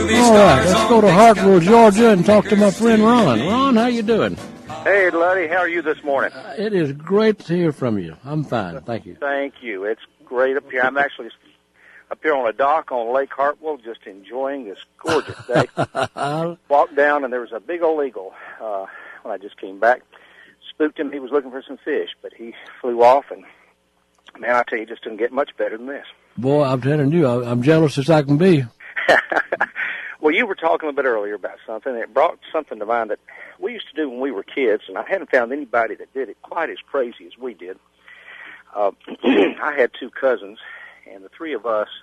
All right, let's go to Hartville, Georgia, and talk to my friend Ron. Ron, how you doing? Hey, Luddy, how are you this morning? It is great to hear from you. I'm fine, thank you. Thank you. It's great up here. I'm actually up here on a dock on Lake Hartwell, just enjoying this gorgeous day. Walked down, and there was a big old eagle when I just came back. Spooked him. He was looking for some fish, but he flew off, and, man, I tell you, it just didn't get much better than this. Boy, I'm telling you, I'm jealous as I can be. Well, you were talking a bit earlier about something, and it brought something to mind that we used to do when we were kids, and I hadn't found anybody that did it quite as crazy as we did. I had two cousins, and the three of us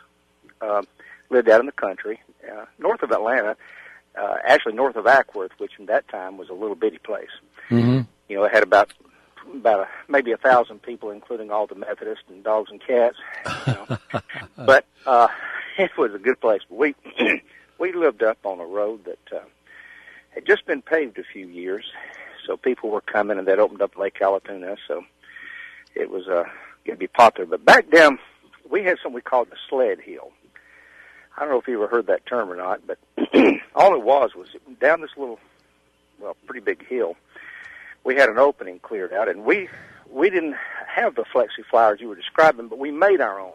lived out in the country, north of Atlanta, actually north of Ackworth, which in that time was a little bitty place. Mm-hmm. You know, it had about maybe 1,000 people, including all the Methodists and dogs and cats. You know. But it was a good place. But we lived up on a road that had just been paved a few years, so people were coming, and that opened up Lake Allatoona, so it was going to be popular. But back down, we had something we called the sled hill. I don't know if you ever heard that term or not, but all it was down this little, pretty big hill, we had an opening cleared out, and we didn't have the flexi flyers you were describing, but we made our own.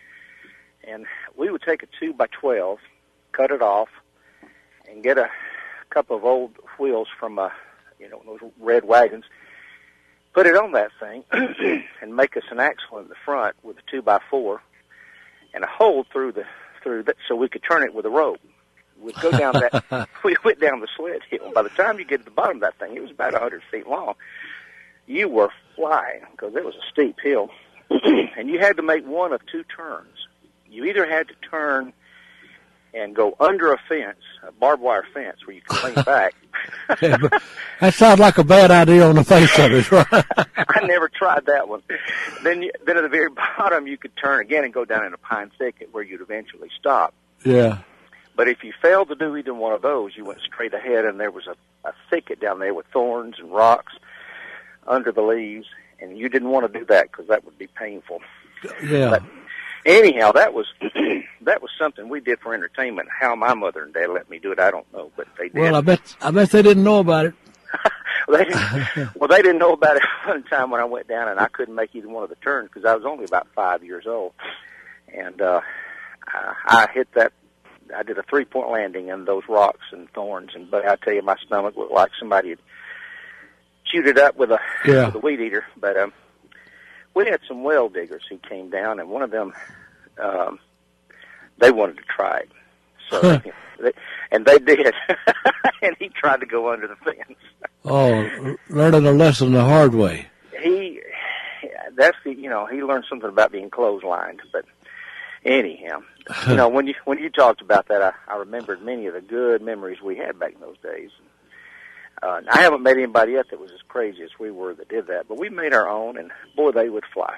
And we would take a 2x12, cut it off, and get a couple of old wheels from those red wagons, put it on that thing, and make us an axle in the front with a 2x4 and a hole through that so we could turn it with a rope. We'd go down that. We went down the sled hill. By the time you get to the bottom of that thing, it was about 100 feet long. You were flying because it was a steep hill, and you had to make one of two turns. You either had to turn and go under a fence, a barbed wire fence, where you could lean back. Yeah, that sounds like a bad idea on the face of it, right? I never tried that one. Then at the very bottom, you could turn again and go down in a pine thicket where you'd eventually stop. Yeah. But if you failed to do either one of those, you went straight ahead, and there was a thicket down there with thorns and rocks under the leaves, and you didn't want to do that because that would be painful. Yeah. But anyhow, that was something we did for entertainment. How my mother and dad let me do it, I don't know, but they did. Well, I bet they didn't know about it. They didn't know about it one time when I went down, and I couldn't make either one of the turns because I was only about 5 years old, and I hit that. I did a 3-point landing in those rocks and thorns, but I tell you, my stomach looked like somebody had chewed it up with a weed eater. But we had some well diggers who came down, and one of them, they wanted to try it. So, and they did, and he tried to go under the fence. Oh, learning a lesson the hard way. He learned something about being clotheslined, but. Anyhow, when you talked about that, I remembered many of the good memories we had back in those days. I haven't met anybody yet that was as crazy as we were that did that, but we made our own, and boy, they would fly.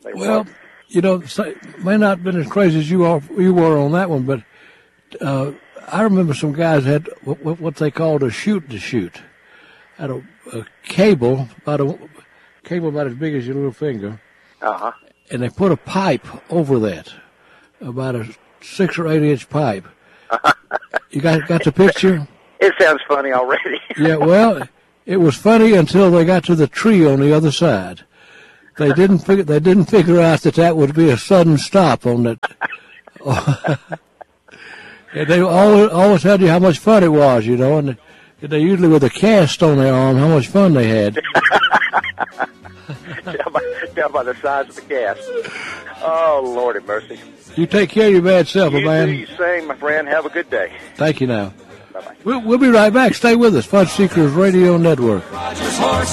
May not have been as crazy as you were on that one, but I remember some guys had what they called a shoot-to-shoot. Had a cable about as big as your little finger, and they put a pipe over that. About a 6 or 8 inch pipe. You got the picture? It sounds funny already. Yeah, well, it was funny until they got to the tree on the other side. They didn't figure out that would be a sudden stop on that. And they always tell you how much fun it was, and they usually with a cast on their arm how much fun they had. Tell by the size of the cast. Oh, Lordy mercy. You take care of your bad self, man. You do the same, my friend. Have a good day. Thank you now. Bye-bye. We'll be right back. Stay with us. Fun Seekers Radio Network.